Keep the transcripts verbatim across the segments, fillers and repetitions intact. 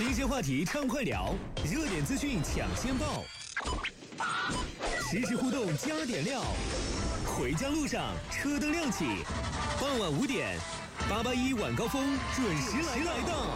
新鲜话题畅快聊，热点资讯抢先报，实时互动加点料。回家路上车灯亮起，傍晚五点，八八一晚高峰准时来到。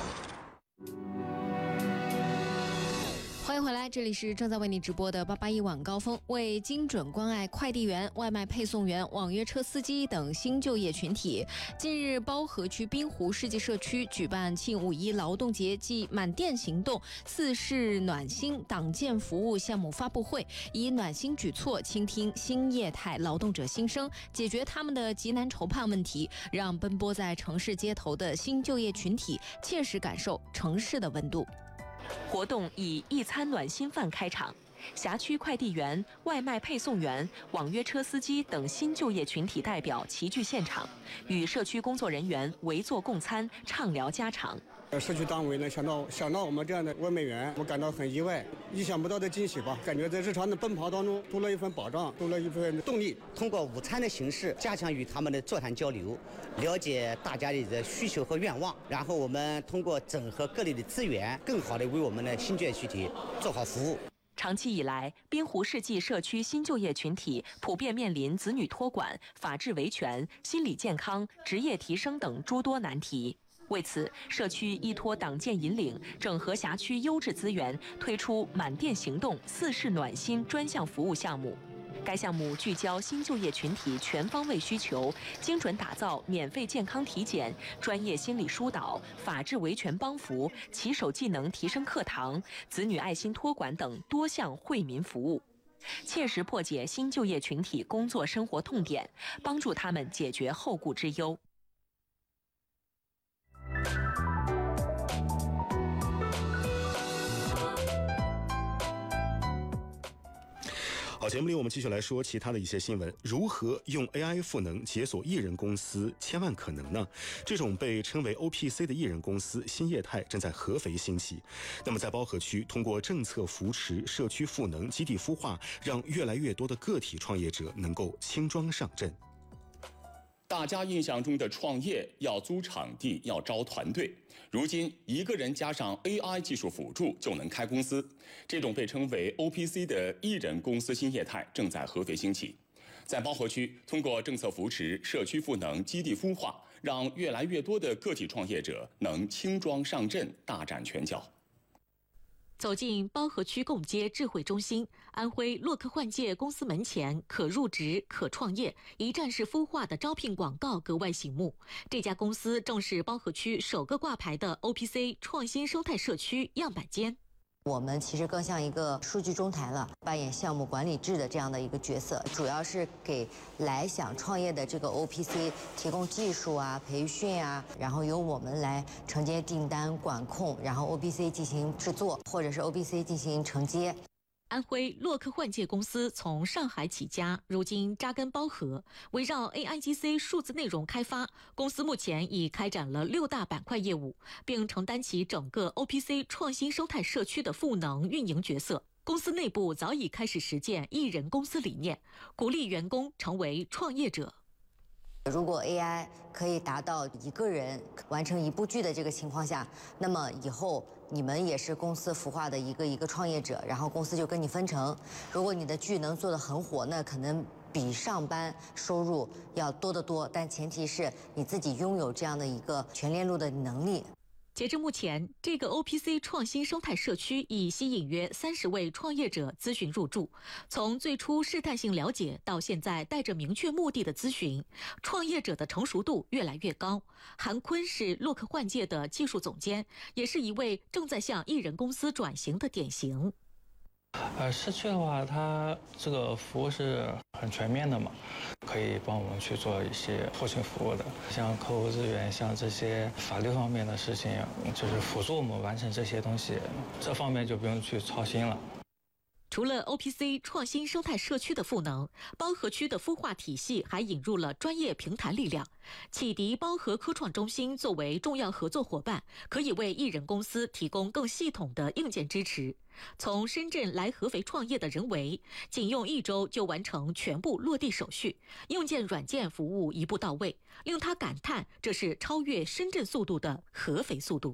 欢迎回来，这里是正在为你直播的八八一晚高峰，为精准关爱快递员、外卖配送员、网约车司机等新就业群体。近日，包河区滨湖世纪社区举办庆五一劳动节暨满店行动四市暖心党建服务项目发布会，以暖心举措倾听新业态劳动者心声，解决他们的急难愁盼问题，让奔波在城市街头的新就业群体切实感受城市的温度。 活动以一餐暖心饭开场，辖区快递员、外卖配送员、网约车司机等新就业群体代表齐聚现场，与社区工作人员围坐共餐，畅聊家常。 社区单位呢想到想到我们这样的外卖员，我感到很意外，意想不到的惊喜吧。感觉在日常的奔跑当中多了一份保障，多了一份动力。 通过午餐的形式，加强与他们的座谈交流，了解大家的需求和愿望，然后我们通过整合各类的资源，更好的为我们的新就业群体做好服务。 长期以来，滨湖世纪社区新就业群体普遍面临子女托管、法治维权、心理健康、职业提升等诸多难题。为此，社区依托党建引领，整合辖区优质资源，推出满店行动四市暖心专项服务项目。该项目聚焦新就业群体全方位需求，精准打造免费健康体检、专业心理疏导、法治维权帮扶、骑手技能提升课堂、子女爱心托管等多项惠民服务，切实破解新就业群体工作生活痛点，帮助他们解决后顾之忧。 好，节目里我们继续来说其他的一些新闻。如何用 A I 赋能解锁艺人公司千万可能呢？这种被称为 O P C 的艺人公司新业态正在合肥兴起。那么在包河区，通过政策扶持、社区赋能、基地孵化，让越来越多的个体创业者能够轻装上阵。 大家印象中的创业要租场地，要招团队，如今一个人加上 A I 技术辅助就能开公司。这种被称为 O P C 的艺人公司新业态正在合肥兴起。在包河区，通过政策扶持、社区赋能、基地孵化，让越来越多的个体创业者能轻装上阵，大展拳脚。 走进包河区共街智慧中心，安徽洛克幻界公司门前可入职、可创业、一站式孵化的招聘广告格外醒目。这家公司正是包河区首个挂牌的 O P C 创新生态社区样板间。 我们其实更像一个数据中台了，扮演项目管理制的这样的一个角色，主要是给来想创业的这个 O P C 提供技术啊、培训啊，然后由我们来承接订单、管控，然后 O P C 进行制作，或者是 O P C 进行承接。 安徽洛克幻界公司从上海起家，如今扎根包河。围绕 A I G C 数字内容开发，公司目前已开展了六大板块业务，并承担起整个 O P C 创新生态社区的赋能运营角色。公司内部早已开始实践艺人公司理念，鼓励员工成为创业者。 如果 A I 可以达到一个人完成一部剧的这个情况下，那么以后你们也是公司孵化的一个一个创业者，然后公司就跟你分成。如果你的剧能做得很火，那可能比上班收入要多得多，但前提是你自己拥有这样的一个全链路的能力。 截至目前，这个 O P C 创新生态社区已吸引约三十位创业者咨询入驻。从最初试探性了解到现在带着明确目的的咨询，创业者的成熟度越来越高。韩坤是洛克幻界的技术总监，也是一位正在向艺人公司转型的典型。 呃，社区的话，它这个服务是很全面的嘛，可以帮我们去做一些后勤服务的，像客户资源，像这些法律方面的事情，就是辅助我们完成这些东西，这方面就不用去操心了。 除了 O P C 创新生态社区的赋能，包河区的孵化体系还引入了专业平台力量。启迪包河科创中心作为重要合作伙伴，可以为艺人公司提供更系统的硬件支持。从深圳来合肥创业的任维，仅用一周就完成全部落地手续，硬件软件服务一步到位，令他感叹这是超越深圳速度的合肥速度。